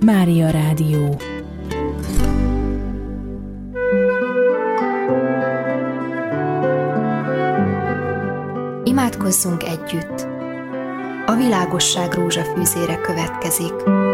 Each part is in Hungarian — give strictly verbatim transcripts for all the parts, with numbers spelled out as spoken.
Mária Rádió. Imádkozzunk együtt! A világosság rózsafűzére következik.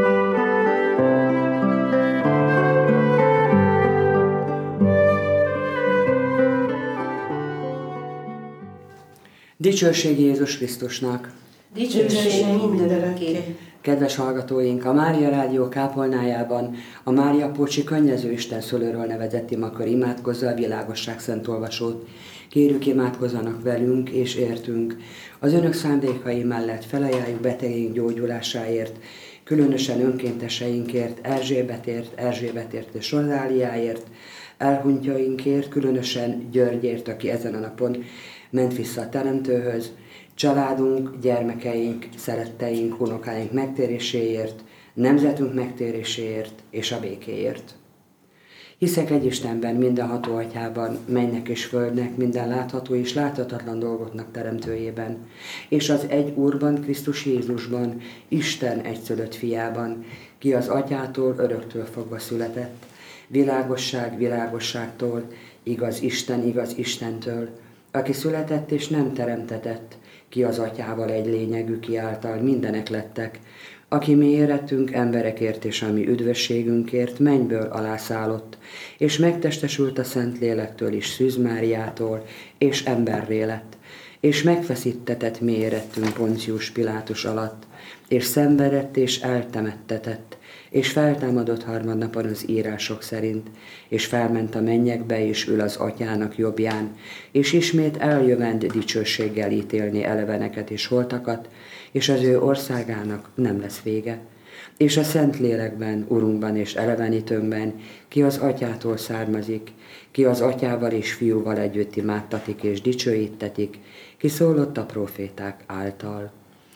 Dicsőség Jézus Krisztusnak! Dicsőség mindörökké! Kedves hallgatóink, a Mária Rádió kápolnájában a Mária Pócsi Könnyező Isten szülőről nevezett imakör imádkozza a világosság szent olvasót. Kérjük, imádkozzanak velünk és értünk. Az önök szándékai mellett felajánljuk betegeink gyógyulásáért, különösen önkénteseinkért, Erzsébetért, Erzsébetért és Rozáliáért, elhunytjainkért, különösen Györgyért, aki ezen a napon ment vissza a Teremtőhöz, családunk, gyermekeink, szeretteink, unokáink megtéréséért, nemzetünk megtéréséért és a békéért. Hiszek egy Istenben, mindenható Atyában, mennek és földnek, minden látható és láthatatlan dolgoknak teremtőjében, és az egy Úrban, Krisztus Jézusban, Isten egyszülött fiában, ki az Atyától öröktől fogva született, világosság világosságtól, igaz Isten igaz Istentől, aki született és nem teremtetett, ki az Atyával egy lényegű, ki által mindenek lettek, aki mi érettünk emberekért és a mi üdvösségünkért mennyből alászállott, és megtestesült a Szentlélektől és Szűz Máriától, és emberré lett, és megfeszítetett mi érettünk Poncius Pilátus alatt, és szenvedett és eltemettetett, és feltámadott harmadnapon az írások szerint, és felment a mennyekbe, és ül az Atyának jobbján, és ismét eljövend dicsőséggel ítélni eleveneket és holtakat, és az ő országának nem lesz vége. És a Szentlélekben, Urunkban és elevenítőnkben, ki az Atyától származik, ki az Atyával és Fiúval együtt imádtatik és dicsőítetik, ki szólott a proféták által.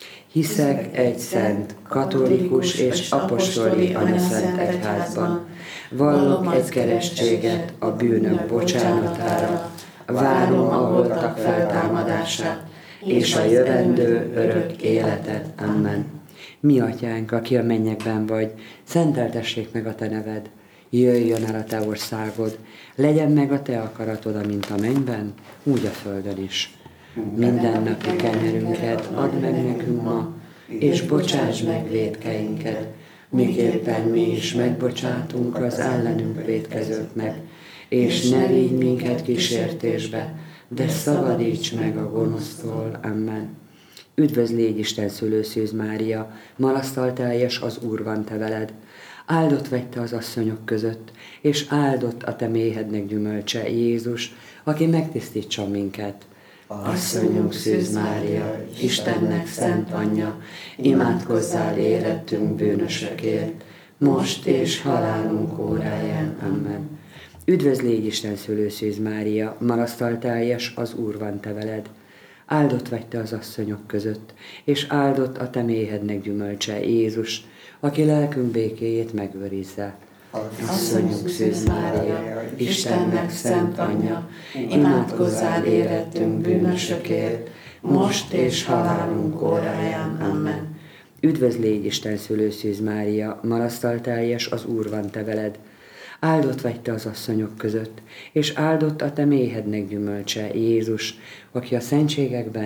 Hiszek egy szent, katolikus és apostoli anyaszent egyházban, vallok egy keresztséget a bűnök bocsánatára, várom a holtak feltámadását, és a jövendő örök életet. Amen. Mi Atyánk, aki a mennyekben vagy, szenteltessék meg a te neved, jöjjön el a te országod, legyen meg a te akaratod, amint a mennyben, úgy a földön is. Minden napi kenyerünket add meg nekünk ma, és bocsáss meg vétkeinket, miképpen mi is megbocsátunk az ellenünk vétkezőknek, és ne vigy minket kísértésbe, de szabadíts meg a gonosztól. Amen. Üdvözl, légy Isten szülő Szűz Mária, marasztalteljes az Úr van te veled, áldott vagy te az asszonyok között, és áldott a te méhednek gyümölcse, Jézus, aki megtisztítson minket. Asszonyunk Szűz Mária, Istennek szent anyja, imádkozzál érettünk bűnösökért, most és halálunk óráján. Amen. Üdvözl, légy Isten szülő Szűz Mária, marasztalteljes az Úr van te veled, áldott vagy te az asszonyok között, és áldott a te méhednek gyümölcse, Jézus, aki lelkünk békéjét megőrizze. Asszonyunk Szűz Mária, Istennek szent anyja, imádkozzál érettünk bűnösökért, most és halálunk óráján. Amen. Üdvözl, légy Isten szülő Szűz Mária, marasztalteljes az Úr van te veled, áldott vagy te az asszonyok között, és áldott a te méhednek gyümölcse, Jézus, aki a szentségekben